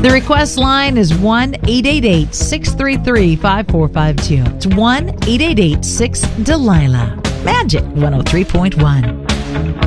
The request line is 1-888-633-5452. It's 1-888-6-DELILAH. Magic 103.1.